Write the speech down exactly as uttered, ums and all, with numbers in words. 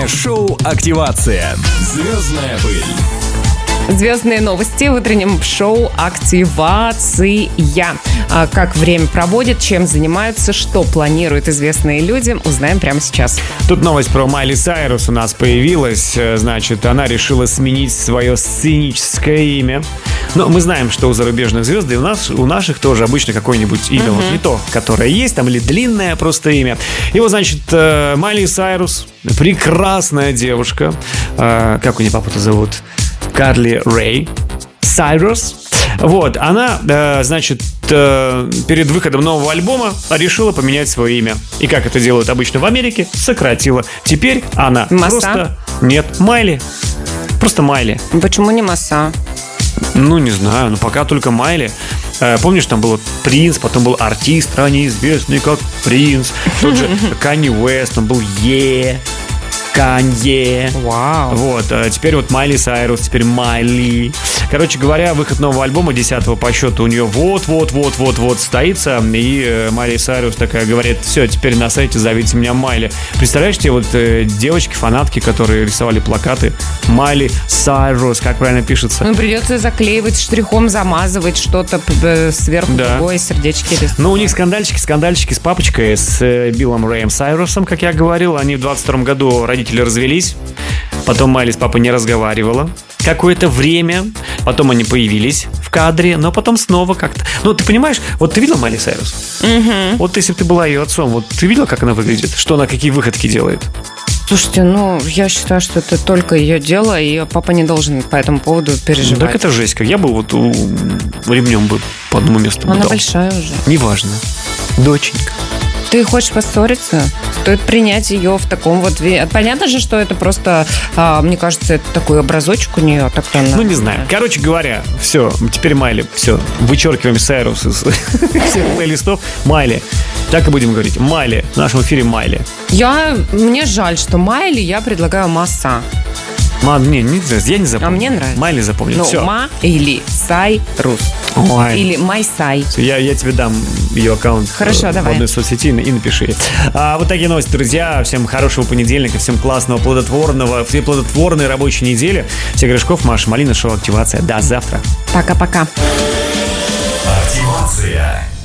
Утреннее шоу «Активация». Звездная пыль. Звездные новости в утреннем шоу «Активация». А как время проводит, чем занимаются, что планируют известные люди, узнаем прямо сейчас. Тут новость про Майли Сайрус у нас появилась. Значит, она решила сменить свое сценическое имя. Но мы знаем, что у зарубежных звезд, и у нас, у наших тоже обычно какое-нибудь имя, uh-huh. вот не то, которое есть, там, или длинное просто имя. И вот, значит, Майли Сайрус, прекрасная девушка. Как у нее папу-то зовут? Карли Рэй Сайрус. Вот, она, э, значит, э, перед выходом нового альбома решила поменять свое имя. И как это делают обычно в Америке, сократила. Теперь она Масса? просто... Нет, Майли. Просто Майли. Почему не Масса? Ну, не знаю, но пока только Майли. э, Помнишь, там был Принц, потом был артист, ранее известный как Принц. Тот же Канье Уэст, он был Е Канье. Вау. Вот, а теперь вот Майли Сайрус, теперь Майли. Короче говоря, выход нового альбома, десятого по счету, у нее вот-вот-вот-вот-вот состоится. И э, Майли Сайрус такая говорит: все, теперь на сайте зовите меня Майли. Представляешь, те вот э, девочки, фанатки, которые рисовали плакаты Майли Сайрус, как правильно пишется? Ну, придется заклеивать штрихом, замазывать что-то сверху, да. Другое, сердечки рисовать. Ну, у них скандальчики, скандальчики с папочкой, с э, Биллом Рэем Сайрусом, как я говорил. Они в двадцать втором году родители развелись. Потом Майли с папой не разговаривала какое-то время. Потом они появились в кадре, но потом снова как-то... Ну, ты понимаешь, вот ты видела Майли Сайрус? Угу. Вот если бы ты была ее отцом, вот ты видела, как она выглядит? Что она, какие выходки делает? Слушайте, ну, я считаю, что это только ее дело, и папа не должен по этому поводу переживать. Так это жесть. Я бы вот у... ремнем бы по одному месту Она дал. большая уже. Неважно. Доченька. Ты хочешь поссориться? Стоит принять ее в таком вот виде. Понятно же, что это просто, а, мне кажется, это такой образочек у нее. Так она... Ну, не знаю. Короче говоря, все, теперь Майли, все, вычеркиваем Сайрус из всех плейлистов. Майли. Так и будем говорить. Майли. В нашем эфире Майли. Я, мне жаль, что Майли я предлагаю Масса. Ма, не, не, я не запомнил. А мне нравится. Майли запомнил. Ну, все. Ма или Сайрус. Ой. Или Майсай. Я, я тебе дам ее аккаунт. Хорошо, в давай. одной соцсети и напиши. А, вот такие новости, друзья. Всем хорошего понедельника, всем классного, плодотворного, всей плодотворной рабочей недели. Всех Гришков, Маша Малина, шоу «Активация». До завтра. Пока-пока. Активация.